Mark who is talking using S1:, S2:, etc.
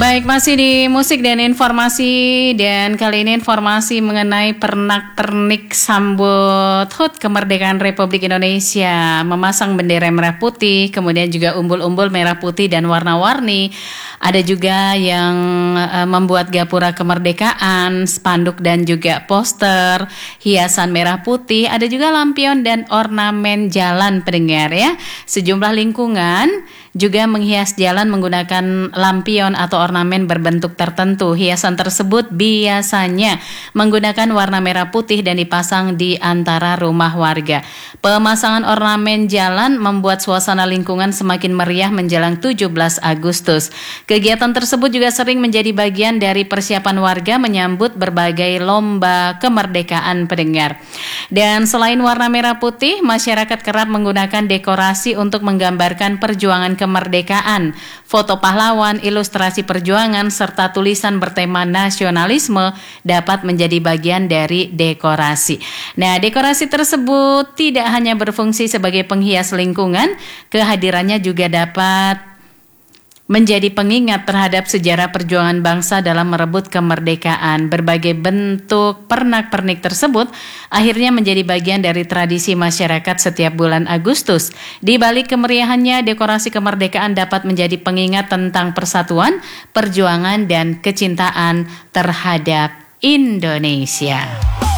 S1: Baik, masih di musik dan informasi, dan kali ini informasi mengenai pernak-pernik sambut HUT kemerdekaan Republik Indonesia, memasang bendera merah putih, kemudian juga umbul-umbul merah putih dan warna-warni. Ada juga yang membuat gapura kemerdekaan, spanduk dan juga poster, hiasan merah putih, ada juga lampion dan ornamen jalan pendengar ya. Sejumlah lingkungan juga menghias jalan menggunakan lampion atau ornamen berbentuk tertentu. Hiasan tersebut biasanya menggunakan warna merah putih dan dipasang di antara rumah warga. Pemasangan ornamen jalan membuat suasana lingkungan semakin meriah menjelang 17 Agustus. Kegiatan tersebut juga sering menjadi bagian dari persiapan warga menyambut berbagai lomba kemerdekaan pendengar. Dan selain warna merah putih, masyarakat kerap menggunakan dekorasi untuk menggambarkan perjuangan kemerdekaan, foto pahlawan, ilustrasi perjuangan, serta tulisan bertema nasionalisme dapat menjadi bagian dari dekorasi. Nah, dekorasi tersebut tidak hanya berfungsi sebagai penghias lingkungan, kehadirannya juga dapat menjadi pengingat terhadap sejarah perjuangan bangsa dalam merebut kemerdekaan. Berbagai bentuk pernak-pernik tersebut akhirnya menjadi bagian dari tradisi masyarakat setiap bulan Agustus. Di balik kemeriahannya, dekorasi kemerdekaan dapat menjadi pengingat tentang persatuan, perjuangan, dan kecintaan terhadap Indonesia.